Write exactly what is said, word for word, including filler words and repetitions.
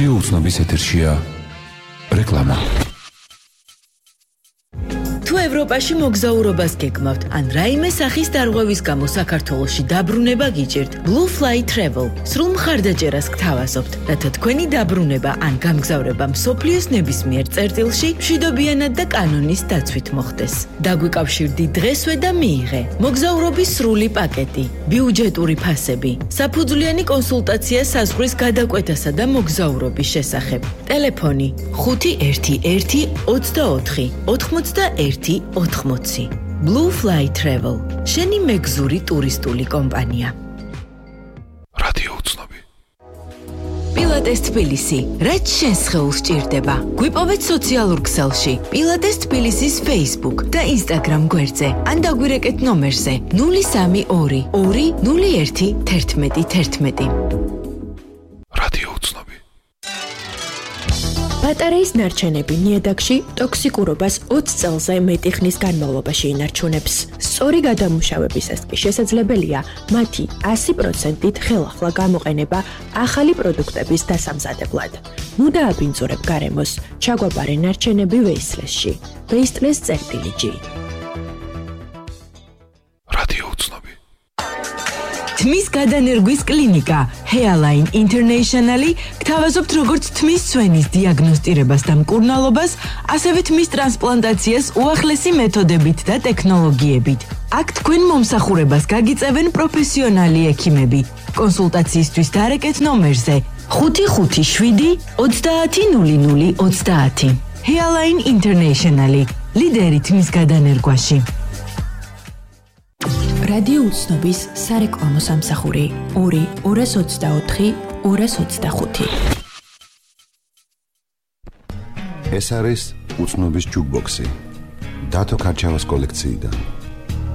რადიო უცნობის ეთერშია რეკლამა. თუ ევროპაში მოგზაურობას გეგმავთ, ან რაიმე სახის დარღვევის გამო საქართველოში დაბრუნება გიჭირთ, Blue Fly Travel სრულ მხარდაჭერას გთავაზობთ, რათა თქვენი დაბრუნება ან გამგზავრება მსოფლიოს ნებისმიერ წერტილში მშვიდობიანად და კანონის დაცვით მოხდეს. დაგვიკავშირდი დღესვე და მიიღე. მოგზაურობის სრული პაკეტი, ბიუჯეტური ფასები, საფუძვლიანი კონსულტაცია საზღვრის გადაკვეთასა და მოგზაურობის შესახებ. ტელეფონი ხუთი ერთი ერთი ოცდაოთხი ოთხმოცდაერთი ოთხმოცი. Blue Fly Travel. შენი მეგზური ტურისტული კომპანია. რადიო უცნობი. პილატეს თბილისი. რაც შენს სხეულს ჭირდება. გვიპოვეთ სოციალურ ქსელში. პილატეს თბილისის Facebook და Instagram გვერდზე. ან დაგვირეკეთ ნომერზე ნული სამი ორი ორი ნული ერთი თერთმეტი თერთმეტი. რადიო უცნობი. ბატარეის ნარჩენები ნიადაგში ტოქსიკურობას ოცი წელზე მეტი ხნის განმავლობაში ინარჩუნებს. სწორი გადამუშავებისას კი შესაძლებელია მათი ასი პროცენტით ხელახლა გამოყენება ახალი პროდუქტების დასამზადებლად. მუდა აბინძურებ გარემოს, ჩაგვაბარე ნარჩენები ვეისლესში. ვეისლეს წერტილი G. რადიო უცნობი. თმის გადანერგვის კლინიკა Hairline International გთავაზობთ როგორც თმის სვენის დიაგნოსტირებას და მკურნალობას, ასევე თმის ტრანსპლანტაციას უახლესი მეთოდებით და ტექნოლოგიებით. აქ თქვენ მომსახურებას გაგიწევენ პროფესიონალი ექიმები. კონსულტაციისთვის დარეკეთ ნომერზე ხუთი ხუთი შვიდი ოცდაათი ნული ნული ოცდაათი. Hairline International, ლიდერი თმის გადანერგვაში. რადიო უცნობის სარეკლამო სამსახური ორი ორას ოცდაოთხი ორას ოცდახუთი. ეს არის უცნობის ჯუკბოქსი დათო ქარჩავას კოლექციიდან.